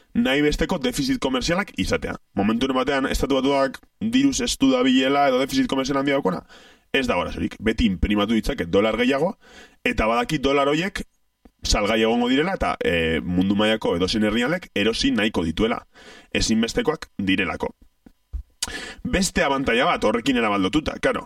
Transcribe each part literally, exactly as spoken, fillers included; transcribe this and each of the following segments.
nahi besteko defizit komerzialak izatea. Momentu batean, estatu batuak diruz estu da bilela edo defizit komerzial handia daukona, ez da gorazorik. Beti imprimatu ditzake dolar gehiago, eta badaki dolar horiek salgai egongo direla, eta e, mundu mailako edozein herrialek erosi nahiko dituela. Ezinbestekoak direlako. Beste abantaila bat horrekin erabaldotuta, karo.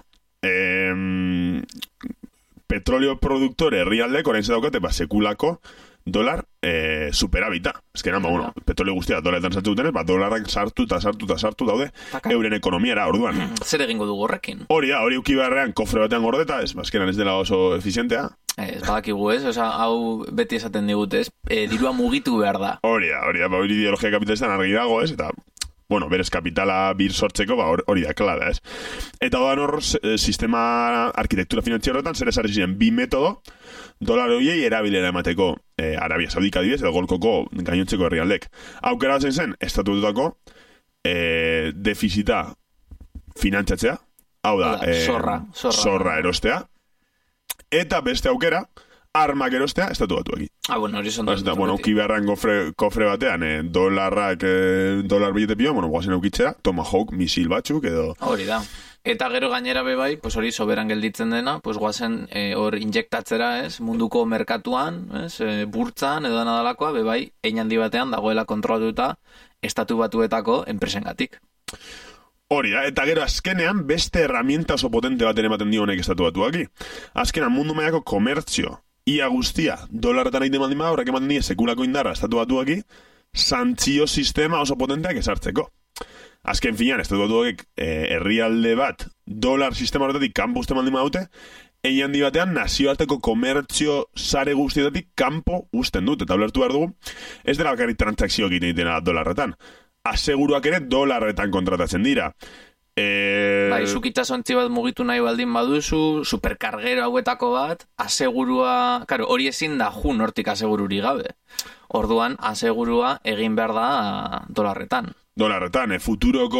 E, petrolio produktore herrialdek orain zedaukate, ba, sekulako dolar eh, superabita. Ez que ba, bueno, petrolio guztia dolaretan sartu dutenez, ba, dolarak sartu eta sartu eta sartu daude Taka. euren ekonomiara, orduan. Zer egingo dugu horrekin? Hori da, hori uki beharrean kofre batean gordeta, ez, bazkenan ez dela oso efizientea. Ez badakigu ez, oza, hau beti esaten digute ez, e, dirua mugitu behar da. Hori da, hori da, ba, hori ideologia kapitalistan argi dago ez, eta bueno, berez kapitala bir sortzeko, ba, hori da, klara, ez. Eta odan hor, sistema arkitektura finantzia horretan, zer esarri ziren, bi metodo, dolar horiei erabilera emateko eh, Arabia Saudika adibidez, edo golkoko gainontzeko herrialdek. Aukera zen zen, estatututako eh, defizita finantzatzea, hau da, eh, zorra, zorra. zorra erostea, eta beste aukera, armak erostea estatu batuekin. Ah, bueno, hori son da. Bueno, uki beharran kofre, kofre batean, eh, dolarrak, eh, dolar bilete pio, bueno, guazen eukitzera, Tomahawk misil batzuk, edo... Hori da. Eta gero gainera bebai, pues hori soberan gelditzen dena, pues guazen hor eh, injektatzera, ez, munduko merkatuan, ez, e, burtzan, edo nadalakoa, bebai, ein handi batean dagoela kontrolatuta estatu batuetako enpresengatik. Hori da, eta gero azkenean beste herramienta oso potente baten ematen dio honek estatu batuaki. Azkenean mundu mailako komertzio, ia guztia, dolarretan egiten mandima, horrek ematen die sekulako indarra estatu batuaki, santzio sistema oso potenteak esartzeko. Azken finean, estatu batuak eh, herrialde bat, dolar sistema horretatik kanpo uste mandima daute, egin handi batean nazioarteko komertzio sare guztietatik kanpo usten dut, eta ulertu behar dugu, ez dela bakarrik transakzio egiten ditena dolarretan. Aseguruak ere dolarretan kontratatzen dira. E... Bai, zukitzasontzi bat mugitu nahi baldin baduzu, superkargero hauetako bat, asegurua, karo, hori ezin da jun hortik asegururi gabe. Orduan, asegurua egin behar da dolarretan. Dolarretan, e, futuroko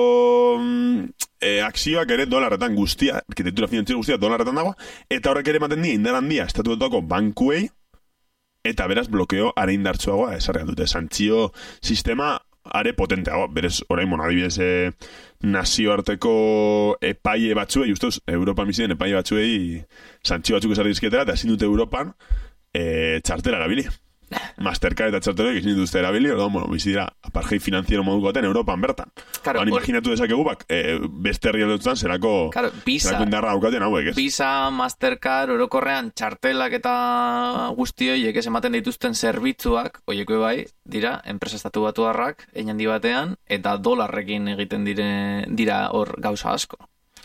e, akzioak ere dolarretan guztia, arkitektura finanziera guztia dolarretan dago, eta horrek ere ematen di, indar handia, estatuetako bankuei, eta beraz blokeo are indartsuagoa esarrean dute. Santzio sistema are potenteago, berez, orain, bon, adibidez, e, nazioarteko epaile batzuei, ustez, Europan bizien epaile batzuei santzio batzuk esarri dizketera, eta ezin dute Europan e, txartela erabili. Mastercard eta txarteroek ezin dituzte erabili, orduan, bueno, bizi dira, apartheid finanziero moduko baten Europan bertan. Claro, han imaginatu dezakegu bak, e, beste herri aldotzen zerako, claro, Visa, zerako indarra daukaten hauek, ez? Visa, Mastercard, orokorrean txartelak eta guzti horiek ez ematen dituzten zerbitzuak, horieko bai, dira, enpresa estatu batuarrak, egin handi batean, eta dolarrekin egiten dire, dira hor gauza asko.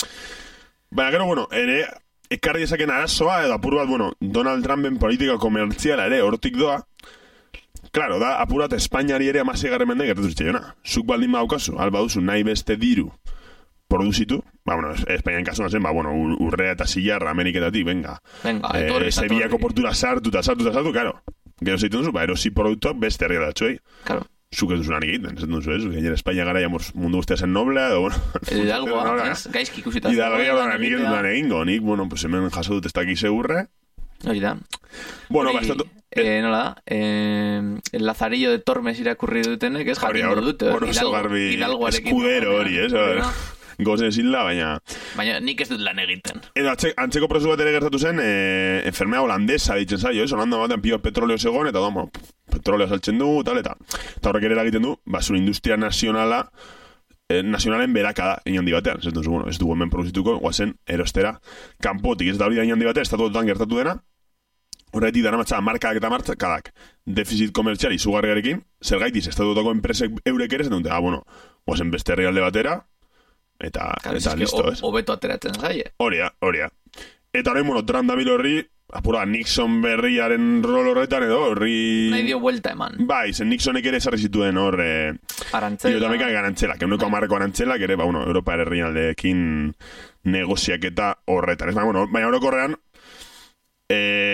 Baina, gero, bueno, ere, ekarri esaken arazoa, edo apur bat, bueno, Donald Trumpen politika komertziala ere hortik doa. Claro, da, apur bat Espainiari ere amasegarren mende gertatu zitzaiona. Zuk baldin baukazu, alba duzu nahi beste diru produzitu, ba, bueno, Espainian kasuan zen, ba, bueno, urrea eta zilarra Ameriketatik, venga. Venga, eh, etorri, Sevillako portura sartu eta sartu eta sartu, claro. Gero zeiten duzu, ba, erosi produktuak beste herri datxoi. Claro. Zuk ez duzu lan egiten, ez duzu ez, gainera Espainia gara jamor mundu guztia zen noblea, edo, bueno... Hidalgoa, ez, gaizki ikusita. Hidalgoa, bueno, nik ez dudan egingo, nik, bueno, pues hemen jaso dut ez dakize urre. Hori da. Bueno, Hori, bastatu... Eh, nola da, eh, el Lazarillo de Tormes irakurri dutenek, ez jakingo dute. Hidalgo, eskudero hori, ez, gozen zilla, baina... Baina nik ez dut lan egiten. Edo, antxe, antzeko prozesu bat ere gertatu zen, eh, enfermea holandesa ditzen zaio, ez, holanda batean pio petroleo zegoen, eta da, bueno, petroleo saltzen du, tal, eta eta horrek ere egiten du, ba, zure industria nazionala, eh, nazionalen berakada, inhandi batean, ez duzu, bueno, ez dugu hemen produzituko, guazen, erostera, kanpotik, ez da hori da inhandi batean, estatuetan gertatu dena, horretik dara matza, markadak eta markadak, defizit komertziali izugarriarekin, zer gaitiz, estatuetako enpresek eurek ere, zetunte, ah, bueno, guazen beste herrialde batera, eta, claro, eta listo, ez? Hobeto ateratzen zaie. Horia, horia. Eta horrein, bueno, Trump dabil horri, apura, Nixon berriaren rol horretan edo, horri... Nahi dio vuelta eman. Bai, zen Nixonek ere esarri zituen hor... Eh, arantzela. Pilotameka garantzela, que uneko amarreko arantzela, que ere, ba, bueno, Europa herrialdeekin negoziaketa horretan. Ez, ba, bueno, baina horoko horrean, eh,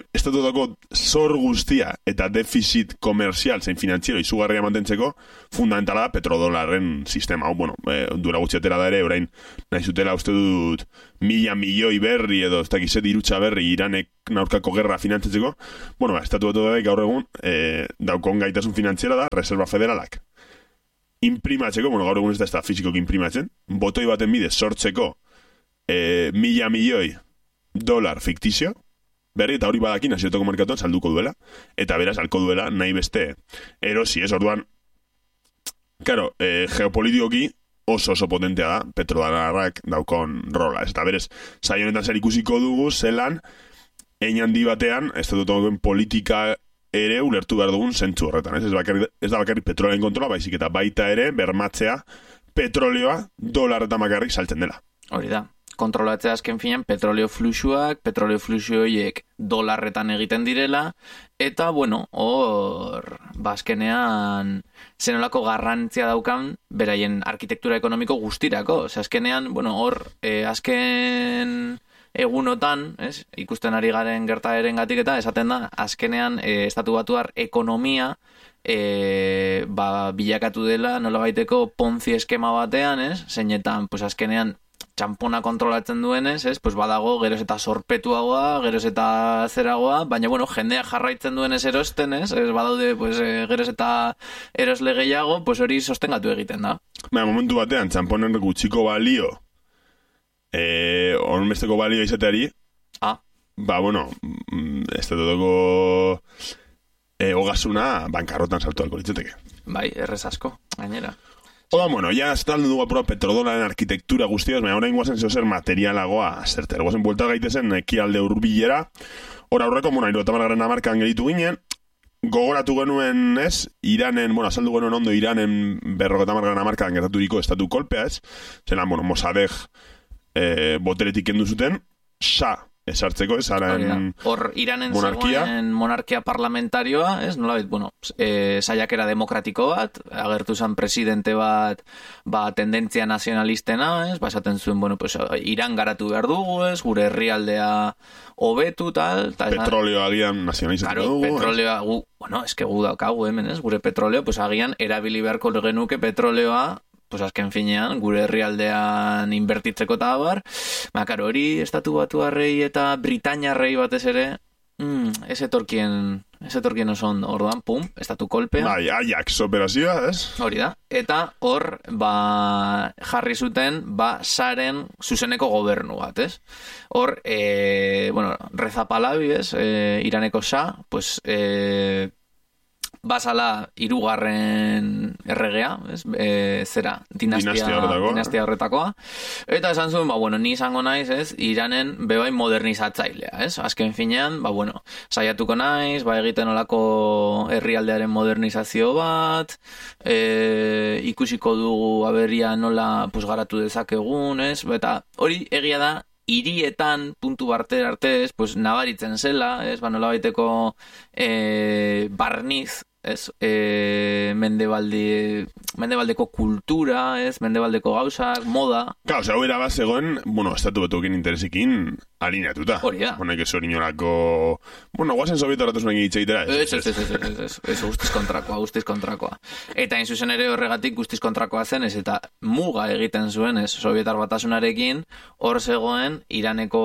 estatutako zor guztia eta defizit komerzial zein finantziero izugarria mantentzeko fundamentala da petrodolarren sistema. Hau, bueno, e, duela gutxetera da ere, orain nahi zutela uste dut mila milioi berri edo ez dakizet irutxa berri Iranek naurkako gerra finantzatzeko. Bueno, ba, estatutu da gaur egun e, daukon gaitasun finantziera da Reserva Federalak. Imprimatzeko, bueno, gaur egun ez da ez da fizikoki imprimatzen, botoi baten bidez sortzeko e, mila milioi dolar fiktizio, berri eta hori badakin nazioarteko merkatuan salduko duela, eta beraz salko duela nahi beste erosi, ez orduan, claro, eh, geopolitikoki oso oso potentea da, petrodolarrak daukon rola, ez eta berez, saio honetan zer ikusiko dugu, zelan, hein handi batean, ez dut politika ere ulertu behar dugun zentzu horretan, ez, ez, bakarri, ez da bakarrik petrolaren kontrola, baizik eta baita ere bermatzea petrolioa dolar eta makarrik saltzen dela. Hori da. Kontrolatzea azken finean petroleo fluxuak, petroleo fluxu horiek dolarretan egiten direla, eta, bueno, hor, bazkenean, zenolako garrantzia daukan, beraien arkitektura ekonomiko guztirako. Ose, azkenean, bueno, hor, eh, azken egunotan, ez, ikusten ari garen gertaeren gatik eta esaten da, azkenean, eh, estatu batuar ekonomia, e, ba, bilakatu dela, nola baiteko ponzi eskema batean, ez, zeinetan, pues, azkenean, txampona kontrolatzen duenez, ez, pues badago geroz eta sorpetuagoa, geroz eta zeragoa, baina, bueno, jendea jarraitzen duenez erosten, ez, ez badaude, pues, e, geroz eta erosle gehiago, pues hori sostengatu egiten da. Baina, momentu batean, txamponen gutxiko balio, eh, onbesteko balio izateari, ah. ba, bueno, ez da dutoko eh, hogasuna bankarrotan saltu alko litzateke. Bai, errez asko, gainera. Oda, bueno, ya estaldu dugu apura petrodolaren arkitektura guztiaz, baina orain guazen zeo zer materialagoa, zerter, guazen buelta gaitezen ekialde urbilera, hor aurreko, bueno, irrotamargaren amarkan gelitu ginen, gogoratu genuen, ez, Iranen, bueno, azaldu genuen ondo Iranen berrogotamargaren amarkan gertaturiko estatu kolpea, ez, zelan, bueno, Mossadegh eh, boteretik kendu zuten, sa, esartzeko, ez, haren hor Iranen monarkia. zegoen monarkia parlamentarioa, ez, nolabait, bueno, e, saiakera demokratiko bat, agertu zen presidente bat, ba, tendentzia nazionalistena, ez, ba, esaten zuen, bueno, pues, Iran garatu behar dugu, ez, gure herrialdea hobetu, tal, tal. Petroleo agian nazionalizatu claro, dugu. Petrolea, gu, bueno, eske gu daukagu hemen, ez, gure petroleo, pues, agian erabili beharko genuke petroleoa, pues azken finean, gure herrialdean inbertitzeko eta bar, ba, karo, hori estatu batuarrei eta britainiarrei batez ere, mm, ez etorkien, ez etorkien oso ondo, orduan, pum, estatu kolpea. Bai, Ajax operazioa, ez? Hori da, eta hor, ba, jarri zuten, ba, saren zuzeneko gobernu bat, ez? Hor, e, bueno, Reza Pahlavi, ez, e, Iraneko sa, pues, e, basala hirugarren erregea, ez? E, zera, dinastia, dinastia, horretako, dinastia horretakoa. Eta esan zuen, ba, bueno, ni izango naiz, ez, Iranen bebai modernizatzailea, ez? Azken finean, ba, bueno, saiatuko naiz, ba, egiten olako herrialdearen modernizazio bat, e, ikusiko dugu aberria nola, pues, garatu dezakegun, ez? Eta hori egia da, hirietan puntu barte artez, pues, nabaritzen zela, ez, ba, nola baiteko e, barniz, ez, e, mendebalde, mendebaldeko kultura, ez, mendebaldeko gauzak, moda. Claro, hau era bat zegoen, bueno, estatu betuekin interesekin alineatuta. Hori da. Honek ez hori inolako... Bueno, guazen sovieto ratasunak egitzeitera. Ez, ez, ez, ez, ez, ez, ez, guztiz kontrakoa, guztiz kontrakoa. Eta hain zuzen ere horregatik guztiz kontrakoa zen, ez, eta muga egiten zuen, ez, sovietar batasunarekin, hor zegoen, Iraneko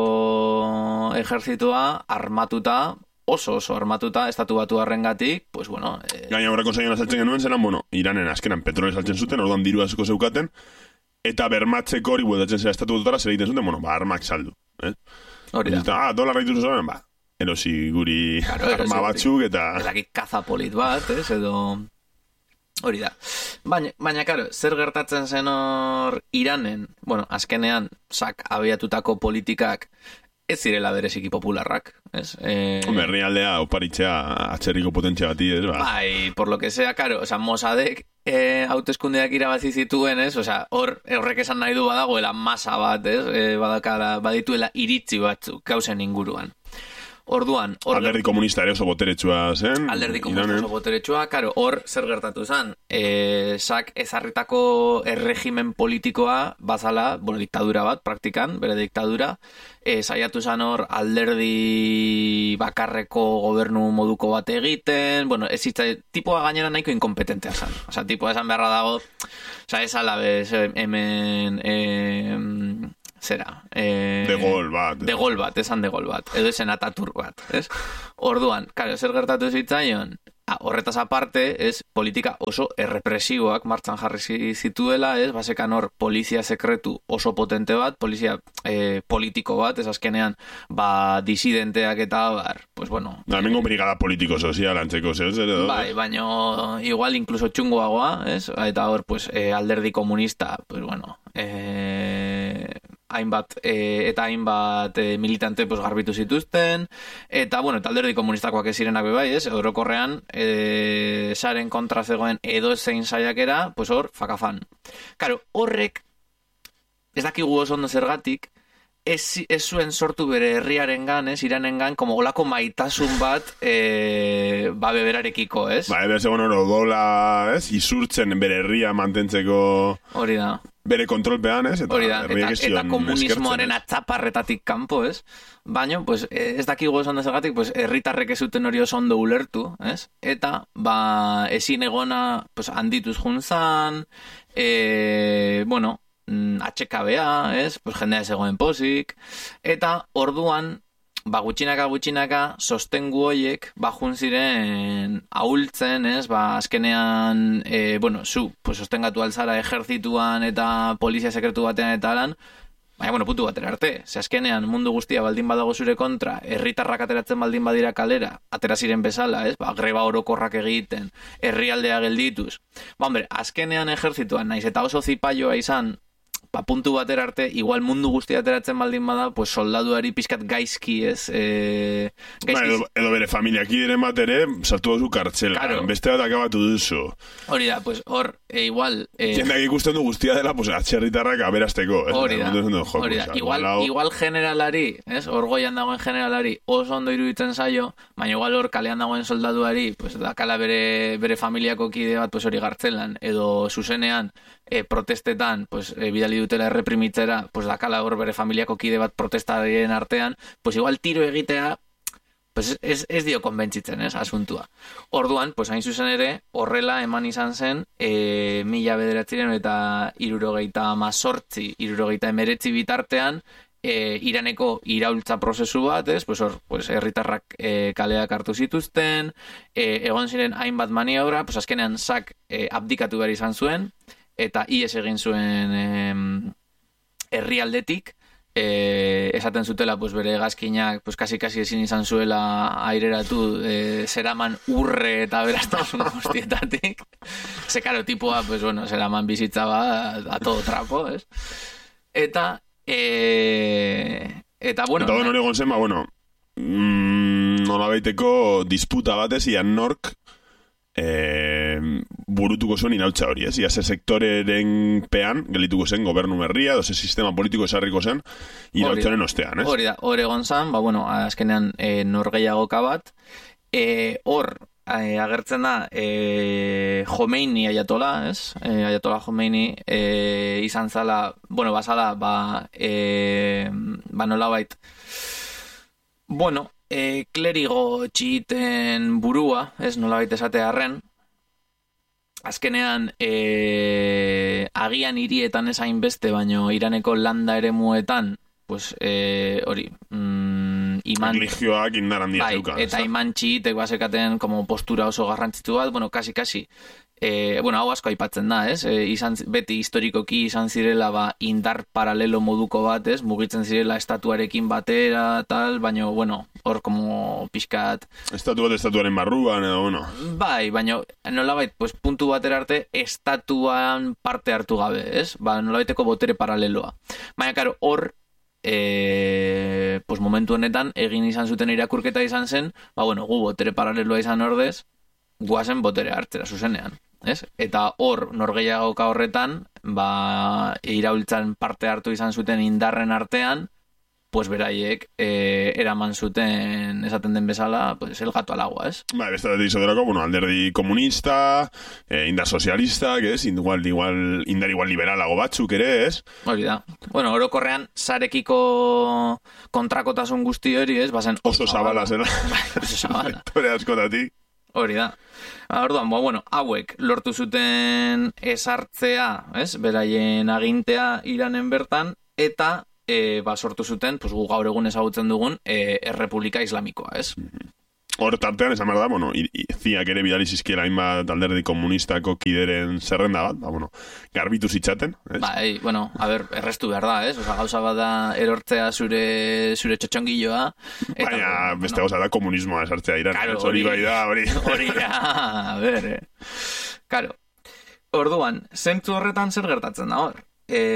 ejertzitoa armatuta, oso oso armatuta, estatu batu arrengatik, pues bueno... Eh... Gaina horreko zailan saltzen genuen zelan, bueno, Iranen azkenan petrole saltzen zuten, orduan diru asko zeukaten, eta bermatzeko hori bueltatzen zera estatu batutara zer egiten zuten, bueno, ba, armak saldu. Eh? Hori da. Eta, ah, dolar raitu zuzaren, ba, erosi guri claro, arma batzuk, eta... Edakit kazapolit bat, ez, edo... Hori da. Baina, baina, karo, zer gertatzen zen hor Iranen, bueno, azkenean, sak abiatutako politikak, ez zirela bereziki popularrak, ez? Eh... Berri aldea, oparitzea, atzerriko potentzia bati, ez, ba? Bai, por lo que sea, karo, oza, Mossadegh eh, hauteskundeak irabazi zituen, ez? Oza, hor, horrek esan nahi du badagoela masa bat, ez? Eh, badakara, badituela iritzi batzuk, gauzen inguruan. Orduan, or... Alderdi komunista ere oso boteretsua zen. Alderdi komunista oso boteretsua, karo, hor zer gertatu zen. E, sak ezarritako erregimen politikoa bazala, bueno, diktadura bat, praktikan, bere diktadura, e, saiatu zen hor alderdi bakarreko gobernu moduko bat egiten, bueno, ez hitza, tipoa gainera nahiko inkompetentea zen. Osa, tipoa esan beharra dago, osa, ez alabez, hemen... E, zera. Eh, de gol bat. De gol bat, esan de gol bat. Edo esen Atatur bat, ez? Orduan, karo, zer gertatu zitzaion, horretaz aparte, ez, politika oso errepresiboak martxan jarri zituela, ez, basekan hor polizia sekretu oso potente bat, polizia eh, politiko bat, ez azkenean, ba, disidenteak eta bar, pues bueno. Da, mengo brigada politiko sozial antzeko zeu zer edo. Bai, baino, igual incluso txungoagoa, ez, eta hor, pues, eh, alderdi komunista, pues bueno, eh... hainbat e, eta hainbat e, militante pues, garbitu zituzten, eta bueno, eta alderdi komunistakoak ez zirenak bebai, ez, orokorrean e, saren kontra zegoen edo zein saiakera, pues hor, fakafan. Karo, horrek, ez dakigu oso ondo zergatik, ez, ez zuen sortu bere herriaren gan, ez, iranen gan, como olako maitasun bat, e, ba beberarekiko, ez? Ba, ebe segon oro dola, ez, isurtzen bere herria mantentzeko... Hori da. Bere kontrolpean, ez? Eta, hori da, eta, eta komunismoaren atzaparretatik kanpo, ez? Baina, pues, ez dakigu esan dezagatik, pues, herritarrek ez zuten hori oso ondo ulertu, ez? Eta, ba, ezin egona, pues, handituz juntzan, e, bueno, H K B A, ez? Pues, jendea ez egoen posik, eta orduan, ba, gutxinaka gutxinaka sostengu hoiek ba jun ziren ahultzen, ez? Ba, azkenean, e, bueno, zu, pues sostengatu alzara ejertzituan eta polizia sekretu batean eta lan, baina, bueno, putu batera arte. Ze azkenean mundu guztia baldin badago zure kontra, herritarrak ateratzen baldin badira kalera, atera ziren bezala, ez? Ba, greba orokorrak egiten, herrialdea geldituz. Ba, hombre, azkenean ejertzituan, naiz eta oso zipaioa izan, ba, puntu batera arte, igual mundu guztia ateratzen baldin bada, pues soldaduari pizkat gaizki, ez? E, gaizki... Ba, edo, edo bere familiak ideren bat ere, sartu dozu kartzela. Claro. Beste bat akabatu duzu. Hori da, pues hor, e, igual... E... Jendeak ikusten du guztia dela, pues, atxerritarrak aberazteko, ez? Hori da, hori da. Igual, lau... igual generalari, ez? Hor goian dagoen generalari oso ondo iruditzen zaio, baina igual hor kalean dagoen soldaduari, pues, dakala bere, bere familiako kide bat, pues, hori gartzelan, edo zuzenean, E, protestetan, pues, e, bidali dutela erreprimitzera, pues, dakala hor bere familiako kide bat protestaren artean, pues, igual tiro egitea, pues, ez, ez dio konbentzitzen, ez, asuntua. Orduan, pues, hain zuzen ere, horrela eman izan zen, e, mila bederatziren eta irurogeita mazortzi, irurogeita emeretzi bitartean, E, Iraneko iraultza prozesu bat, ez? Pues hor, pues herritarrak e, kaleak hartu zituzten, e, egon ziren hainbat maniobra, pues azkenean sak e, abdikatu behar izan zuen, eta ies egin zuen e, herrialdetik, e, esaten zutela, pues bere hegazkinak, pues kasi-kasi ezin izan zuela aireratu, e, zeraman urre eta beraztasun guztietatik. Ze, karo, tipoa, pues bueno, zeraman bizitza ba, a todo trapo, ez? Eta, E... eta bueno, eta bueno, hori egon zen, ba, bueno, mm, nola baiteko disputa batez, ian nork e, burutuko zuen inautza hori, ez? Ia ze sektoreren pean, gelituko zen gobernu berria, doze sistema politiko esarriko zen, inautzaren ostean, ez? Hori da, hori egon zen, ba, bueno, azkenean e, norgeiagoka bat, e, hor, E, agertzen da e, Khomeini ayatola, ez? E, ayatola Khomeini e, izan zala, bueno, bazala, ba, e, ba nolabait, bueno, e, klerigo txiiten burua, ez, nolabait esate arren, azkenean e, agian hirietan ez hainbeste, baino Iraneko landa eremuetan, pues, e, hori, mm, iman... Religioak indar handia bai, zeukan. Eta iman txitek basekaten como postura oso garrantzitsu bat, bueno, kasi-kasi, e, bueno, hau asko aipatzen da, ez? E, izan, beti historikoki izan zirela, ba, indar paralelo moduko bat, ez? Mugitzen zirela estatuarekin batera, tal, baina, bueno, hor, como pixkat... Estatu bat estatuaren barruan, edo, bueno... Bai, baina, nolabait, pues, puntu batera arte, estatuan parte hartu gabe, ez? Ba, nolabaiteko botere paraleloa. Baina, karo, hor, E, pues momentu honetan egin izan zuten irakurketa izan zen, ba bueno, gu botere paraleloa izan ordez, guazen botere hartzera zuzenean, ez? Eta hor, norgeiagoka horretan, ba iraultzan parte hartu izan zuten indarren artean, pues beraiek eh, eraman zuten esaten den bezala, pues el gato al agua, ez? Ba, beste aldetik zoderako, bueno, alderdi komunista, eh, indar sozialista, ez? Igual, igual, indar igual liberalago batzuk ere, ez? Hori da. Bueno, orokorrean, sarekiko kontrakotasun guzti hori, ez? Bazen oso zabala zela. Oso zabala. Tore askotatik. Hori da. Orduan, ba, bueno, hauek lortu zuten esartzea, ez? Beraien agintea Iranen bertan, eta e, ba, sortu zuten, pues, gu gaur egun ezagutzen dugun, e, Errepublika Islamikoa, ez? Hor tartean, esan behar da, bueno, ziak ere bidali zizkiela hainbat alderdi komunistako kideren zerrenda bat, ba, bueno, garbitu zitzaten, ez? Ba, ei, bueno, a ber, errestu behar da, ez? Osa, gauza bat da erortzea zure, zure txotxongilloa. Eta, baina, bueno, beste gauza da komunismoa esartzea Iran, claro, hori bai da, hori. Hori da, a ber, eh. Karo, orduan, zentzu horretan zer gertatzen da hor?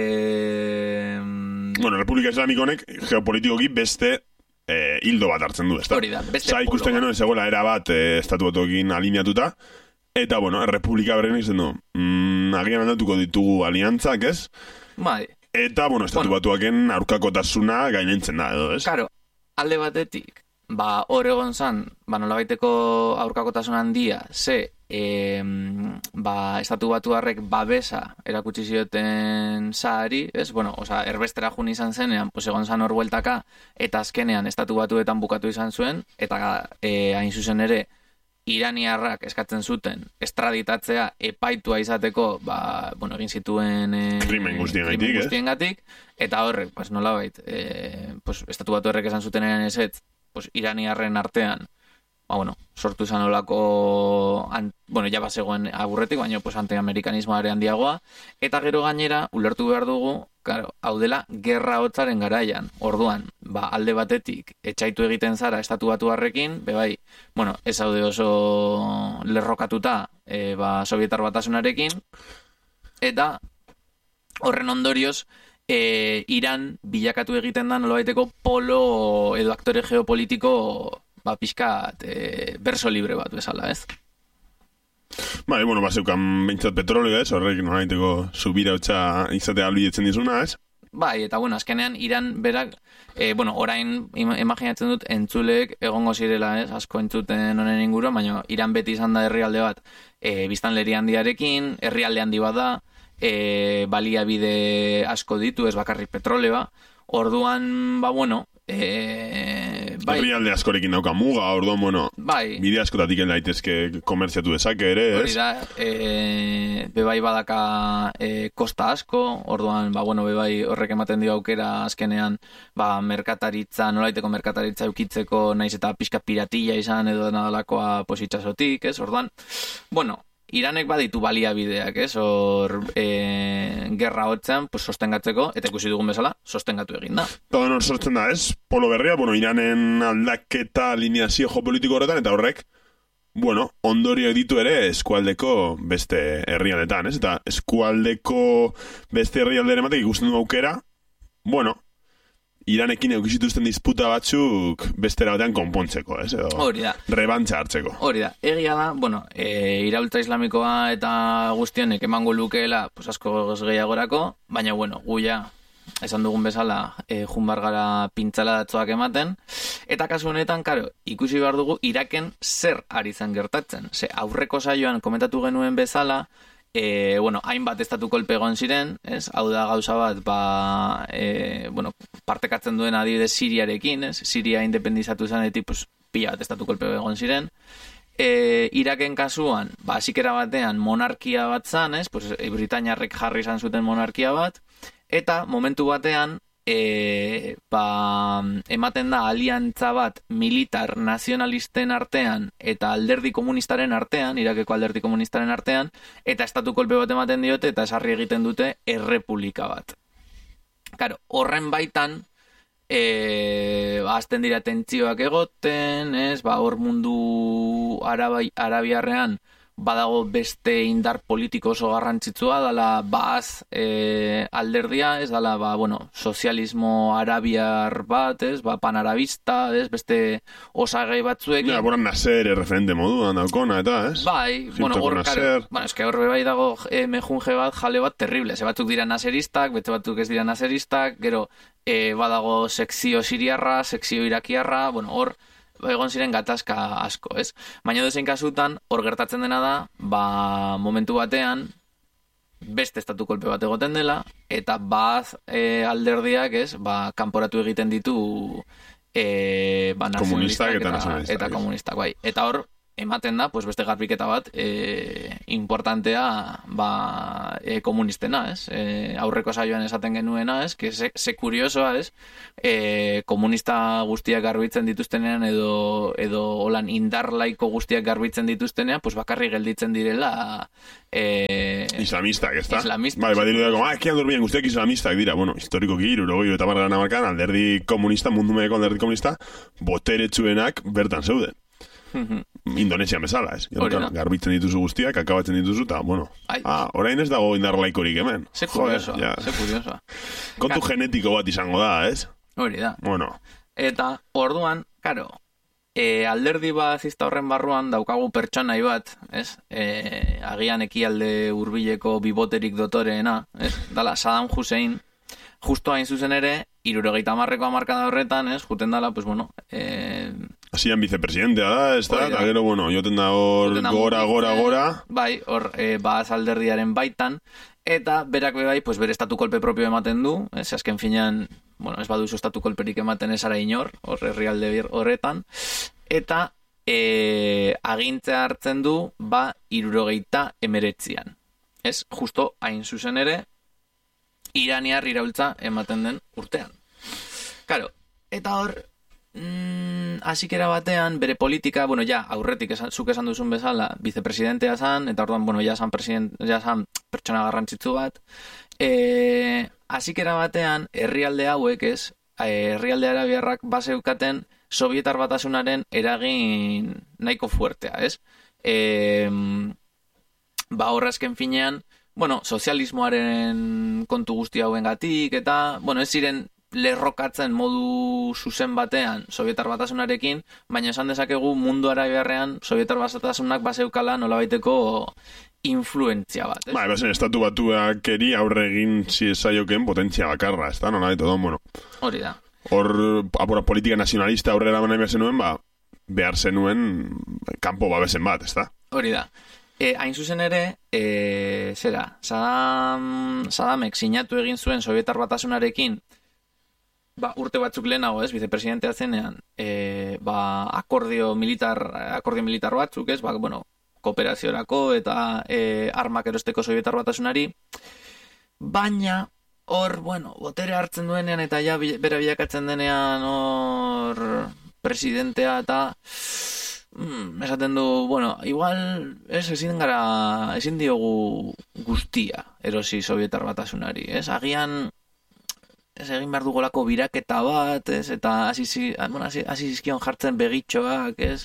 E... Bueno, Republika Islamiko honek geopolitikoki beste eh, hildo bat hartzen du, ezta? Hori da, beste Za, ikusten genuen zegoela era bat eh, estatuatokin alineatuta, eta, bueno, Republika berrenek izan du, mm, agian aldatuko ditugu aliantzak, ez? Bai. Eta, bueno, estatuatuaken bueno, aurkakotasuna gainentzen da, edo, ez? Karo, alde batetik, ba, hor egon zan, ba, nolabaiteko aurkakotasun handia, ze, e, ba, estatu batuarrek babesa erakutsi zioten zahari, ez? Bueno, oza, erbestera jun izan zenean, pues egon zan hor bueltaka, eta azkenean estatu batuetan bukatu izan zuen, eta e, hain zuzen ere, iraniarrak eskatzen zuten estraditatzea epaitua izateko, ba, bueno, egin zituen e, krimen guztiengatik, guztiengatik, eta horrek, pues nolabait, e, pues estatu batuarrek esan zutenean ezetz, pues iraniarren artean, ba, bueno, sortu izan olako, an, bueno, ja bazegoen aburretik, baina pues antiamerikanismoare handiagoa, eta gero gainera, ulertu behar dugu, claro, hau dela, gerra hotzaren garaian, orduan, ba, alde batetik, etxaitu egiten zara estatu batuarrekin, bebai, bueno, ez haude oso lerrokatuta, e, ba, Sovietar Batasunarekin, eta horren ondorioz, e, Iran bilakatu egiten da nolabaiteko polo edo aktore geopolitiko ba, pixkat e, berso libre bat bezala, ez? Bai, bueno, baseukan behintzat petrolio, ez? Horrek nolabaiteko subira hotza izatea albidetzen dizuna, ez? Bai, eta bueno, azkenean Iran berak, e, bueno, orain imaginatzen dut entzuleek egongo zirela, ez? Asko entzuten honen inguru, baina Iran beti izan da herrialde bat, e, biztanleri handiarekin, herrialde handi bat da, e, baliabide asko ditu, ez bakarrik petroleoa. Orduan, ba bueno, e, bai. Herrialde askorekin dauka muga, orduan, bueno, bai. Bide askotatik daitezke komertziatu dezake ere, ez? Hori da, e, bebai badaka e, kosta asko, orduan, ba bueno, bebai horrek ematen dio aukera azkenean, ba merkataritza, nolaiteko merkataritza eukitzeko, naiz eta pixka piratilla izan edo nadalakoa positxasotik, ez? Orduan, bueno, Iranek baditu baliabideak, ez, hor e, gerra hotzean, pues, sostengatzeko, eta ikusi dugun bezala, sostengatu egin da. Eta hor sortzen da, ez, polo berria, bueno, Iranen aldaketa lineazio geopolitiko horretan, eta horrek, bueno, ondorio ditu ere eskualdeko beste herrialdetan, ez, eta eskualdeko beste herrialderen batek ikusten du aukera, bueno, Iranekin eukizituzten disputa batzuk bestera batean konpontzeko, ez? Edo hori da. Rebantza hartzeko. Hori da. Egia da, bueno, e, iraultza islamikoa eta guztionek emango lukeela, pues asko gehiagorako, baina, bueno, guia, esan dugun bezala, e, junbar gara pintzala datzoak ematen, eta kasu honetan, karo, ikusi behar dugu, Iraken zer ari zen gertatzen. Ze aurreko saioan komentatu genuen bezala, E, bueno, hainbat estatu kolpe egon ziren, ez? Hau da gauza bat, ba, e, bueno, partekatzen duen adibidez Siriarekin, ez? Siria independizatu zanetik, pues, pila bat estatu kolpe egon ziren. E, Iraken kasuan, ba, zikera batean monarkia bat zan, ez? Pues, e, Britainiarrek jarri izan zuten monarkia bat, eta momentu batean, E, ba, ematen da aliantza bat militar nazionalisten artean eta alderdi komunistaren artean, Irakeko alderdi komunistaren artean, eta estatu kolpe bat ematen diote eta esarri egiten dute errepublika bat. Karo, horren baitan e, ba, azten dira tentzioak egoten, ez, ba, hor mundu arabai, arabiarrean, badago beste indar politiko oso garrantzitsua, dala Baaz e, alderdia, ez dala, ba, bueno, sozialismo arabiar bat, ez, ba, panarabista, ez, beste osagai batzuekin. Ja, boran Nasser referente moduan daukona, eta, ez? Bai, bueno, hor, karo, bueno, eske hor bai dago e, mejunje bat, jale bat terrible, ze batzuk dira naseristak, beste batzuk ez dira naseristak, gero e, badago sekzio siriarra, sekzio irakiarra, bueno, hor, egon ziren gatazka asko, ez? Baina dozein kasutan, hor gertatzen dena da, ba, momentu batean, beste estatu kolpe bat egoten dela, eta Baaz e, alderdiak, ez, ba, kanporatu egiten ditu e, ba, komunistak eta, eta, eta, eta komunistak, bai. Eta hor, ematen da, pues beste garbiketa bat e, importantea ba, e, komunistena, ez? E, aurreko saioan esaten genuena, ez? Que se, se kuriosoa, ez? E, komunista guztiak garbitzen dituztenean edo edo holan indar laiko guztiak garbitzen dituztenean, pues bakarri gelditzen direla e, islamistak, ez da? Islamistak. Bai, badiru dago, ah, ekian durbien guztiak islamistak dira, bueno, historikoki irurogei eta barra namarkan, alderdi komunista, mundu medeko alderdi komunista, boteretsuenak bertan zeuden. Indonesia bezala, ez? Claro, garbitzen dituzu guztiak, akabatzen dituzu, eta, bueno, Ai. ah, orain ez dago indar laikorik hemen. Ze kuriosoa, ja. ze kuriosoa. Kontu Ka... genetiko bat izango da, ez? Hori da. Bueno. Eta, orduan, karo, e, alderdi bazista horren barruan daukagu pertsonai bat, ez? E, agian ekialde hurbileko biboterik dotoreena, ez? Dala, Saddam Hussein, justo hain zuzen ere, hirurogeita hamarreko hamarkada horretan, ez? Juten dala, pues, bueno, eh... Hasian vicepresidentea da, ez da? Eta gero, bueno, joten da hor gora, gora, gora. Bai, hor, e, Baaz alderdiaren baitan, eta berak be bai, pues, bere estatu kolpe propio ematen du, ez azken finean, bueno, ez baduzu estatu kolperik ematen ez ara inor, hor herrialde horretan, eta e, agintzea hartzen du, ba, hirurogeita emeretzian. Ez, justo hain zuzen ere, iraniar iraultza ematen den urtean. Karo, eta hor, mm, asikera batean, bere politika, bueno, ja, aurretik esan, zuk esan duzun bezala, vicepresidentea zan, eta orduan, bueno, ja zan, ja zan pertsona garrantzitsu bat. E, asikera batean, herrialde hauek ez, herrialde arabiarrak baseukaten Sovietar Batasunaren eragin nahiko fuertea, ez? E, ba, horrazken finean, bueno, sozialismoaren kontu guzti hauengatik eta, bueno, ez ziren lerrokatzen modu zuzen batean Sovietar Batasunarekin, baina esan dezakegu mundu arabiarrean Sovietar Batasunak baseukala nolabaiteko influentzia bat, ez? Ba, ebazen, estatu batuak eri aurre egin ziezaioken potentzia bakarra, ez da, nolabait, odon, bueno. Hori da. Hor, apura, politika nazionalista aurrera manai behar zenuen, ba, behar zenuen kanpo babesen bat, ez da? Hori da. E, hain zuzen ere, e, zera, Saddam, Saddamek sinatu egin zuen Sovietar Batasunarekin, ba, urte batzuk lehenago, ez, vicepresidentea zenean, e, ba, akordio militar, akordio militar batzuk, ez, ba, bueno, kooperaziorako eta e, armak erosteko Sovietar Batasunari, baina, hor, bueno, botere hartzen duenean eta ja bera bilakatzen denean hor presidentea eta Mm, esaten du, bueno, igual ez, ezin gara, ezin diogu guztia erosi Sovietar Batasunari, ez? Agian ez egin behar dugolako biraketa bat, ez? Eta hasi bueno, zizkion jartzen begitxoak, ez?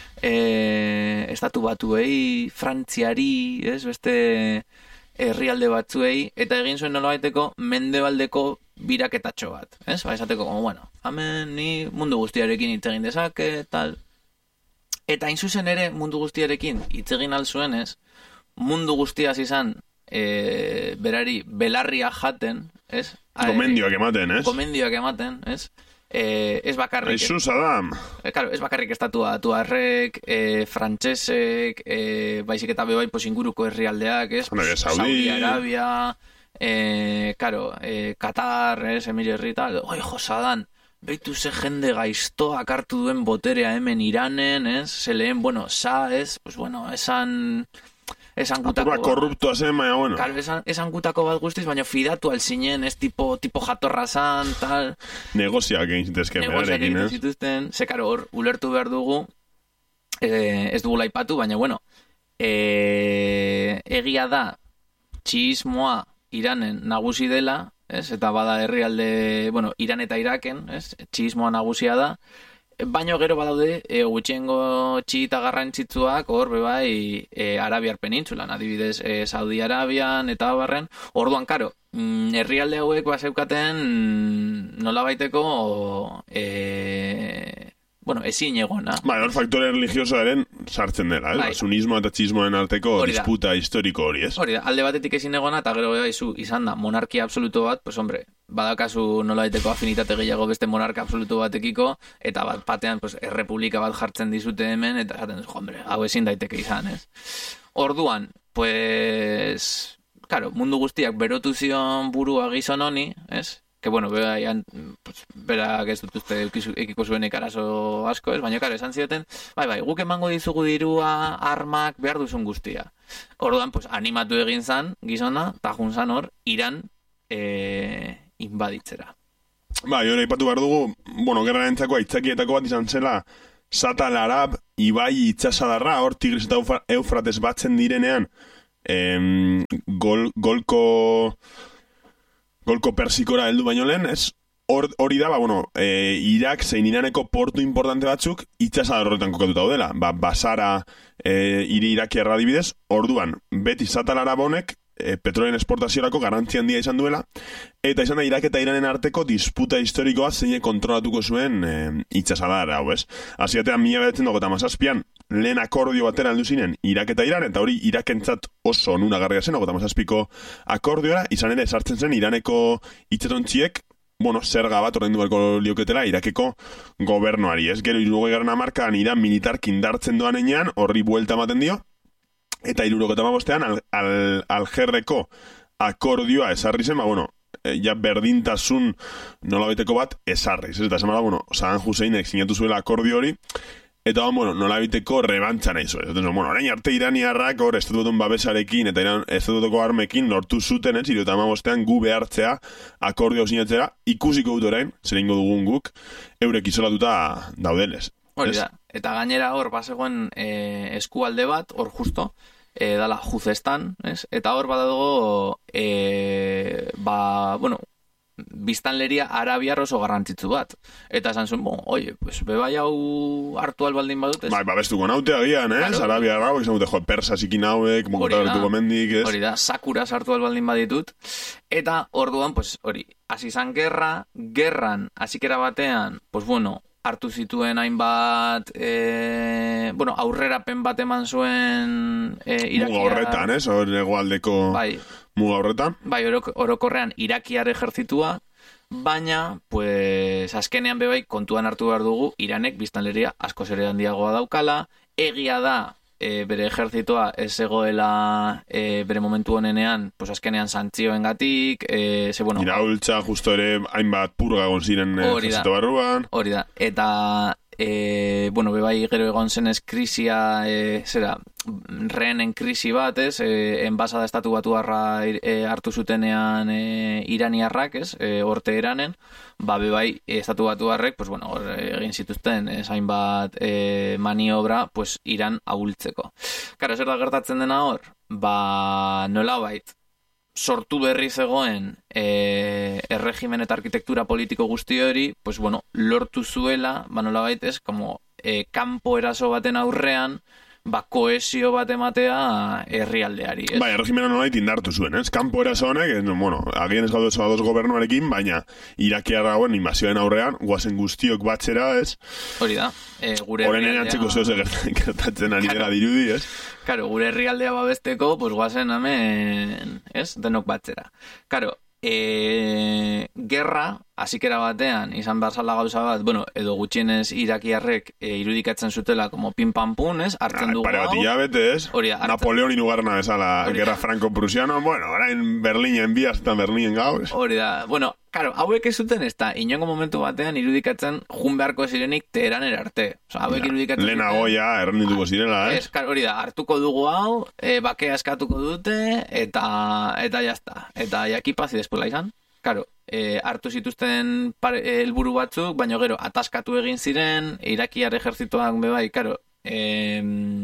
E, estatu batuei, Frantziari, ez? Beste herrialde batzuei, eta egin zuen nolabaiteko mendebaldeko biraketatxo bat, ez? Ba, esateko, como, bueno, hemen ni mundu guztiarekin hitz egin dezake, tal. Eta hain zuzen ere mundu guztiarekin hitz egin alzuen, ez? Mundu guztiaz izan e, berari belarria jaten, ez? Gomendioak ematen, ez? Gomendioak ematen, ez? E, ez bakarrik... Aizu, Saddam! E, claro, ez bakarrik estatua tuarrek, e, frantsesek, e, baizik eta bebai pues, inguruko herrialdeak, ez? Pues, Saudi Arabia, e, claro, e, Qatar, ez? Emiri herri tal, oi, jo, Saddam! Beitu ze jende gaiztoak hartu duen boterea hemen Iranen, ez? Se lehen, bueno, sa, ez? Pues bueno, esan... Esan gutako... Apura korruptua zen, baina, bueno. Claro, esan, esan gutako bat guztiz, baina fidatu alzinen, ez? Tipo, tipo jatorra zan, tal... Negoziak egin zitezken berarekin, ez? Negoziak egin zituzten, ze, karo, hor, ulertu behar dugu, eh, ez dugu laipatu, baina, bueno, eh, egia da, txismoa Iranen nagusi dela, ez? Eta bada herrialde, bueno, Iran eta Iraken, ez? Txismoa nagusia da, baino gero badaude e, gutxiengo txita garrantzitsuak hor bebai e, Arabiar penintsulan, adibidez e, Saudi Arabian eta barren, orduan karo, mm, herrialde hauek baseukaten mm, nola baiteko e, bueno, ezin egona. Bai, hor faktore religiosoaren sartzen dela, eh? Bai. Sunismo eta txismoen arteko disputa historiko hori, ez? Hori da, alde batetik ezin egona, eta gero bai zu izan da monarkia absoluto bat, pues hombre, badakazu nola baiteko afinitate gehiago beste monarka absoluto batekiko, eta bat batean pues, errepublika bat jartzen dizute hemen, eta esaten duz, hombre, hau ezin daiteke izan, ez? Orduan, pues, claro, mundu guztiak berotu zion burua gizon honi, ez? Que bueno, bera, pues, bera ez dut uste ekiko zuenik arazo asko, ez? Baina, karo, esan zioten, bai, bai, guk emango dizugu dirua, armak, behar duzun guztia. Orduan, pues, animatu egin zan, gizona, eta junzan hor, Iran e, inbaditzera. Bai, hori aipatu behar dugu, bueno, gerra entzako aitzakietako bat izan zela, Satal Arab, Ibai itxasadarra, hor Tigris eta Eufrates batzen direnean, em, gol, golko... Golko Persikora heldu baino lehen, ez? Hori da, ba, bueno, e, Irak zein Iraneko portu importante batzuk itxasadar horretan kokatuta daudela. Ba, Basara, e, hiri irakiarra adibidez, orduan, beti Satal Arab honek e, petrolien esportaziorako garrantzi handia izan duela, eta izan da Irak eta Iranen arteko disputa historikoa zein kontrolatuko zuen e, itxasadar hau, ez? Asiatean mila behatzen dago eta mazazpian, lehen akordio batera heldu zinen Irak eta Iran, eta hori Irakentzat oso onunagarria zen, eta mazazpiko akordiora, izan ere sartzen zen Iraneko itxetontziek, bueno, zerga bat ordaindu beharko lioketela Irakeko gobernuari, ez? Gero hirurogeita hamarkan Iran militarki indartzen doan enean, horri buelta ematen dio, eta hirurogeita hamabostean al, al, Algerreko akordioa esarri zen, ba, bueno, e, ja berdintasun nolabaiteko bat esarriz, ez? Eta esan bada, bueno, Saddam Husseinek sinatu zuela akordio hori, eta, bueno, nolabiteko rebantza nahi zuen. Eta, bueno, orain arte iraniarrak hor estatutun babesarekin eta iran estatutoko armekin lortu zuten, ez, hirurogeita hamabostean gu behartzea akordio sinatzera ikusiko dut orain, zer egingo dugun guk, eurek isolatuta daudenez. Hori da, eta gainera hor, bazegoen e, eskualde bat, hor justo, e, dala Juzestan, ez? Eta hor badago, e, ba, bueno, biztanleria arabiar oso garrantzitsu bat. Eta esan zuen, bon, oie, pues, bebai hau hartu albaldin badut, ez? Bai, babestuko naute agian, ez? Claro. Arabiar hau, izan dute, jo, persasikin hauek, mokotabetuko mendik, ez? Hori da, sakura sartu albaldin baditut. Eta orduan, pues, hori, hasi zan gerra, gerran, hasikera batean, pues, bueno, hartu zituen hainbat, e, bueno, aurrerapen bat eman zuen e, irakiar... Muga horretan, ez? Hor egoaldeko bai, muga horretan. Bai, orok, orokorrean irakiar ejertzitua, baina, pues, azkenean bebai kontuan hartu behar dugu, Iranek biztanleria askoz ere handiagoa daukala, egia da, e, bere ejertzitoa ez egoela e, bere momentu honenean, pues azkenean santzioengatik, e, ze bueno... Iraultza, justo ere, hainbat purga egon ziren ejertzito barruan. Hori da, eta, e, bueno, bebai gero egon zenez krisia, e, zera, rehenen krisi bat, ez, e, enbasada estatu batuarra e, hartu zutenean e, iraniarrak, ez, e, orte eranen, ba, bebai, estatu batuarrek, pues, bueno, hor egin zituzten, esain bat e, maniobra, pues, Iran ahultzeko. Karo, zer da gertatzen dena hor? Ba, nolabait, sortu berri zegoen e, erregimen eta arkitektura politiko guzti hori, pues, bueno, lortu zuela, ba, nolabait, ez, como, e, kanpo eraso baten aurrean, ba, koesio bat ematea herrialdeari, ez? Bai, erregimena nolait indartu zuen, ez? Kanpo eraso honek, ez, bueno, agien ez gaudu esadoz gobernuarekin, baina irakiarra hauen invasioen aurrean, guazen guztiok batzera, ez? Hori da, e, gure Horen herrialdea... antzeko zeo gertatzen ari dela dirudi, ez? Karo, gure herrialdea babesteko, pues guazen hemen, ez? Denok batzera. Karo, e, gerra, hasikera batean, izan behar zala gauza bat, bueno, edo gutxienez irakiarrek e, irudikatzen zutela como pin-pam-pun, ez? Hartzen dugu hau. Pare bat hilabete, ez? Napoleon inugarna bezala, gerra franco-prusiano, bueno, orain Berlinen bi hasta Berlinen gau, ez? Hori da, bueno, claro, hauek ez zuten ez da, inongo momentu batean irudikatzen jun beharko zirenik Teheranen arte. O sea, hauek ja, irudikatzen lehenago ja, errendituko zirela, ez? Ez, hori da, hartuko dugu hau, e, bakea eskatuko dute, eta, eta jazta. Eta jakipazi despuela izan. Claro, e, hartu zituzten helburu batzuk, baina gero, ataskatu egin ziren, irakiar ejertzituak bebai, claro, e,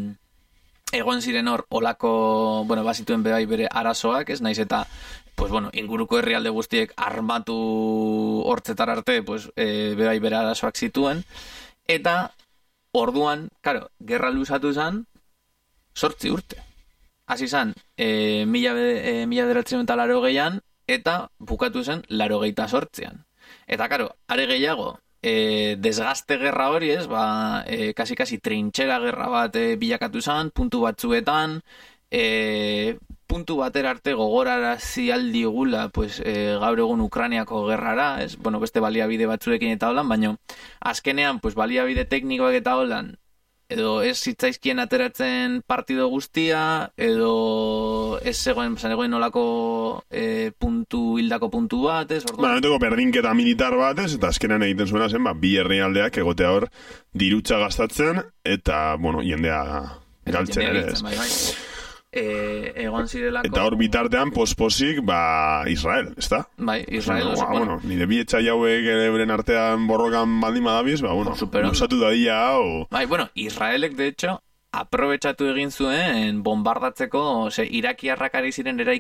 egon ziren hor, olako, bueno, bazituen bebai bere arazoak, ez naiz eta, pues bueno, inguruko herrialde guztiek armatu hortzetar arte, pues, e, bebai bere arazoak zituen, Eta orduan, karo, gerra luzatu zen, sortzi urte. Hasi zen, e, mila, e, mila bederatziehun eta laro gehian, eta bukatu zen laro gehieta sortzean. Eta, karo, are gehiago, e, desgaste gerra hori ez, ba, e, kasi-kasi trintxera gerra bat e, bilakatu zen, puntu batzuetan, e, puntu batera arte gogorarazi aldigula, pues, e, gaur egun Ukrainiako gerrara, ez, bueno, beste baliabide batzuekin eta holan, baina azkenean, pues, baliabide teknikoak eta holan, edo ez zitzaizkien ateratzen partido guztia, edo ez zegoen, zegoen nolako e, puntu, hildako puntu bat, ez? Ba, neteko berdinketa militar bat, ez? Eta azkenean egiten zuena zen, ba, bi herrialdeak egotea hor dirutza gastatzen, eta, bueno, jendea galtzen ere, ez? Bai, bai. E, egon zirelako... Eta hor bitartean, posposik, ba, Israel, ez da? Bai, Israel. Ba, bueno, nire bi etxai hauek euren artean borrokan baldin badabiz, ba, bueno, luzatu dadia, o... Bai, bueno, Israelek, de hecho, aprobetxatu egin zuen bombardatzeko, ose, irakiarrak ari ziren eraik